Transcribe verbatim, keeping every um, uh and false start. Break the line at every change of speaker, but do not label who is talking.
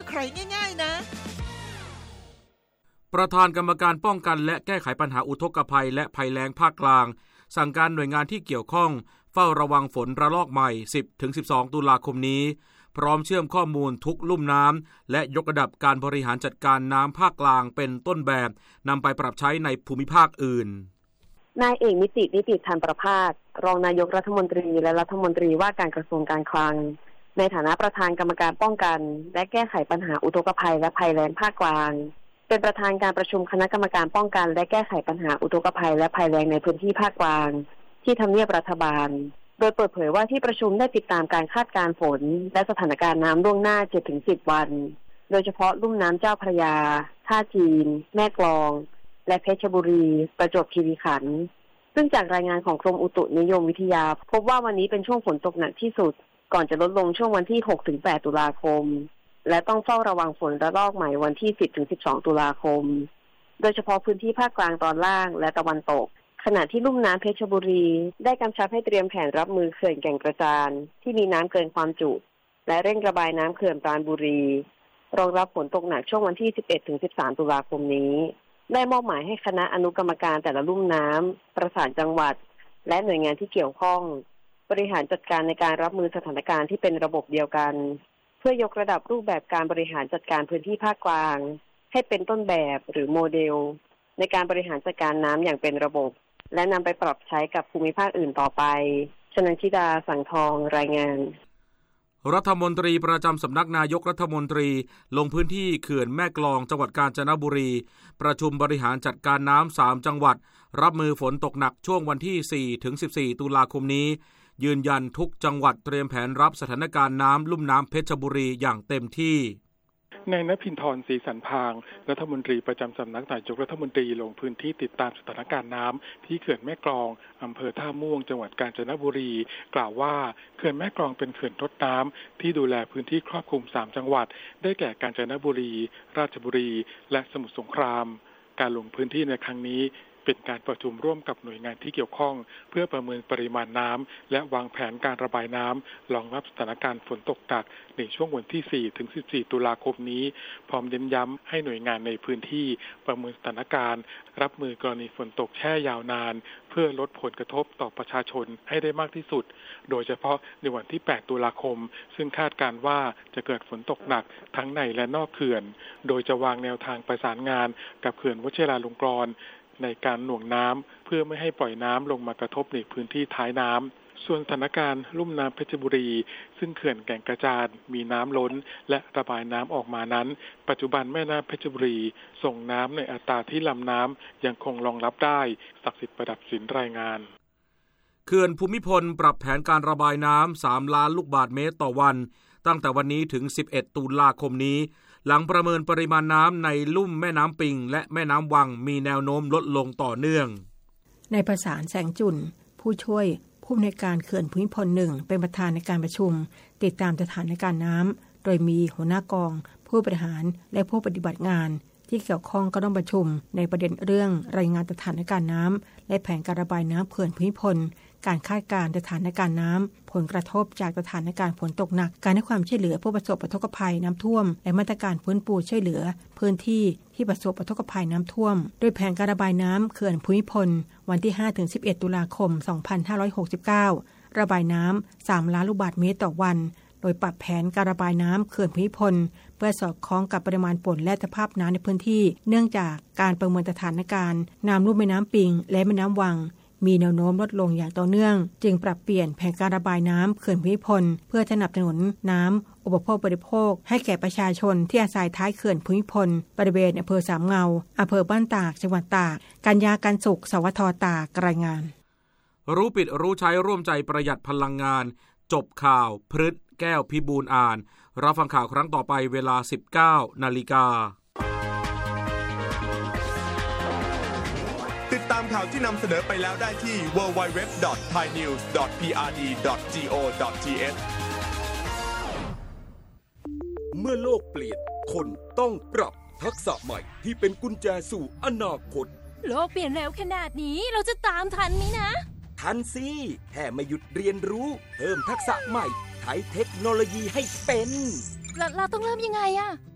ใครง่ายๆนะ
ประธานกรรมการป้องกันและแก้ไขปัญหาอุทกภัยและภัยแล้งภาคกลางสั่งการหน่วยงานที่เกี่ยวข้องเฝ้าระวังฝนระลอกใหม่ สิบถึงสิบสอง ตุลาคมนี้พร้อมเชื่อมข้อมูลทุกลุ่มน้ำและยกระดับการบริหารจัดการน้ำภาคกลางเป็นต้นแบบนำไปปรับใช้ในภูมิภาคอื่น
นายเอกนิตินิติธรรมประภาสรองนายกรัฐมนตรีและรัฐมนตรีว่าการกระทรวงการคลังในฐานะประธานกรรมการป้องกันและแก้ไขปัญหาอุทกภัยและภัยแล้งภาคกลางเป็นประธานการประชุมคณะกรรมการป้องกันและแก้ไขปัญหาอุทกภัยและภัยแล้งในพื้นที่ภาคกลางที่ทำเนียบรัฐบาลโดยเปิดเผยว่าที่ประชุมได้ติดตามการคาดการณ์ฝนและสถานการณ์น้ำล่วงหน้า เจ็ดถึงสิบ วันโดยเฉพาะลุ่มน้ำเจ้าพระยาท่าจีนแม่กลองและเพชรบุรีประจวบคีรีขันธ์ซึ่งจากรายงานของกรมอุตุนิยมวิทยาพบว่าวันนี้เป็นช่วงฝนตกหนักที่สุดก่อนจะลดลงช่วงวันที่ หกถึงแปด ตุลาคมและต้องเฝ้าระวังฝนระลอกใหม่วันที่ สิบถึงสิบสอง ตุลาคมโดยเฉพาะพื้นที่ภาคกลางตอนล่างและตะวันตกขณะที่ลุ่มน้ำเพชรบุรีได้กำชับให้เตรียมแผนรับมือเขื่อนแก่งกระจานที่มีน้ำเกินความจุและเร่งระบายน้ำเขื่อนปราณบุรีรองรับฝนตกหนักช่วงวันที่ สิบเอ็ดถึงสิบสาม ตุลาคมนี้ได้มอบหมายให้คณะอนุกรรมการแต่ละลุ่มน้ำประสานจังหวัดและหน่วยงานที่เกี่ยวข้องบริหารจัดการในการรับมือสถานการณ์ที่เป็นระบบเดียวกันเพื่อยกระดับรูปแบบการบริหารจัดการพื้นที่ภาคกลางให้เป็นต้นแบบหรือโมเดลในการบริหารจัดการน้ำอย่างเป็นระบบและนำไปปรับใช้กับภูมิภาคอื่นต่อไปชนันชิดาสังทองรายงาน
รัฐมนตรีประจำสำนักนายกรัฐมนตรีลงพื้นที่เขื่อนแม่กลองจังหวัดกาญจนบุรีประชุมบริหารจัดการน้ำสามจังหวัดรับมือฝนตกหนักช่วงวันที่ สี่ถึงสิบสี่ ตุลาคมนี้ยืนยันทุกจังหวัดเตรียมแผนรับสถานการณ์น้ำลุ่มน้ำเพชรบุรีอย่างเต็มที่
นายณภินทร์ศรีสันพางรัฐมนตรีประจำสำนักนายกรัฐมนตรีลงพื้นที่ติดตามสถานการณ์น้ำที่เขื่อนแม่กลองอำเภอท่าม่วงจังหวัดกาญจนบุรีกล่าวว่าเขื่อนแม่กลองเป็นเขื่อนทดน้ำที่ดูแลพื้นที่ครอบคลุมสามจังหวัดได้แก่กาญจนบุรีราชบุรีและสมุทรสงครามการลงพื้นที่ในครั้งนี้เป็นการประชุมร่วมกับหน่วยงานที่เกี่ยวข้องเพื่อประเมินปริมาณน้ำและวางแผนการระบายน้ำรองรับสถานการณ์ฝนตกหนักในช่วงวันที่ สี่ถึงสิบสี่ ตุลาคมนี้พร้อมเน้นย้ำให้หน่วยงานในพื้นที่ประเมินสถานการณ์รับมือกรณีฝนตกแช่ยาวนานเพื่อลดผลกระทบต่อประชาชนให้ได้มากที่สุดโดยเฉพาะในวันที่ แปด ตุลาคมซึ่งคาดการณ์ว่าจะเกิดฝนตกหนักทั้งในและนอกเขื่อนโดยจะวางแนวทางประสานงานกับเขื่อนวชิราลงกรณ์ในการหน่วงน้ำเพื่อไม่ให้ปล่อยน้ำลงมากระทบในพื้นที่ท้ายน้ำส่วนสถานการณ์ลุ่มน้ำเพชรบุรีซึ่งเขื่อนแก่งกระจานมีน้ำล้นและระบายน้ำออกมานั้นปัจจุบันแม่น้ำเพชรบุรีส่งน้ำในอัตราที่ลำน้ำยังคงรองรับได้ศักดิ์สิทธิ์ประดับศิลป์รายงาน
เขื่อนภูมิพลปรับแผนการระบายน้ำสามล้านลูกบาศก์เมตรต่อวันตั้งแต่วันนี้ถึงสิบเอ็ดตุลาคมนี้หลังประเมินปริมาณน้ำในลุ่มแม่น้ำปิงและแม่น้ำวังมีแนวโน้มลดลงต่อเนื่อง
ในประสานแสงจุลผู้ช่วยผู้อำนวยการเขื่อนภูมิพลหนึ่งเป็นประธานในการประชุมติดตามสถานการณ์น้ำโดยมีหัวหน้ากองผู้บริหารและผู้ปฏิบัติงานที่เกี่ยวข้องก็ต้องประชุมในประเด็นเรื่องรายงานสถานการณ์น้ำและแผนการระบายน้ำเขื่อนภูมิพลการคาดการณ์สถานการณ์น้ำผลกระทบจากสถานการณ์ฝนตกหนักการให้ความช่วยเหลือผู้ประสบอุทกภัยน้ำท่วมและมาตรการฟื้นฟูช่วยเหลือพื้นที่ที่ประสบอุทกภัยน้ำท่วมโดยแผนการระบายน้ำเขื่อนภูมิพลวันที่ ห้าถึงสิบเอ็ด ตุลาคม สองพันห้าร้อยหกสิบเก้าระบายน้ำสามล้านลูกบาศก์เมตรต่อวันโดยปรับแผนการระบายน้ำเขื่อนภูมิพลเพื่อสอดคล้องกับปริมาณฝนและสภาพน้ำในพื้นที่เนื่องจากการประเมินสถานการณ์น้ำลุ่มแม่น้ำปิงและแม่น้ำวังมีแนวโน้มลดลงอย่างต่อเนื่องจึงปรับเปลี่ยนแผนการระบายน้ำเขื่อนภูมิพลเพื่อสนับสนุนน้ำอุปโภคบริโภคให้แก่ประชาชนที่อาศัยท้ายเขื่อนภูมิพลบริเวณอำเภอสามเงาอำเภอบ้านตากจังหวัดตากกัญญาการสุขสวทตากรายงาน
รู้ปิดรู้ใช้ร่วมใจประหยัดพลังงานจบข่าวพฤษแก้วพิบูลอ่านรับฟังข่าวครั้งต่อไปเวลา สิบเก้านาฬิกา
ติดตามข่าวที่นำเสนอไปแล้วได้ที่ ดับเบิลยู ดับเบิลยู ดับเบิลยู ดอท ไทยนิวส์ ดอท พี อาร์ ดี ดอท จี โอ ดอท ที เอช
เมื่อโลกเปลี่ยนคนต้องปรับทักษะใหม่ที่เป็นกุญแจสู่อนาคต
โลกเปลี่ยนเร็วขนาดนี้เราจะตามทันไหมนะ
ทันสิแค่ไม่หยุดเรียนรู้เพิ่มทักษะใหม่ใช้เทคโนโลยีให้เป็น
เราต้องเริ่มยังไงอะ